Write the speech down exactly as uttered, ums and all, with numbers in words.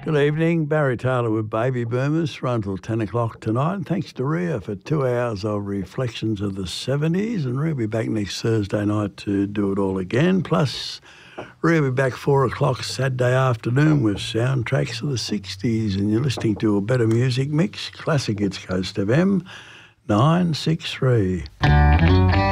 Good evening, Barry Taylor with Baby Boomers, run till ten o'clock tonight. And thanks to Rhea for two hours of reflections of the seventies. And Rhea will be back next Thursday night to do it all again. Plus, Rhea will be back four o'clock Saturday afternoon with soundtracks of the sixties. And you're listening to a better music mix, Classic Hits Coast F M nine six three.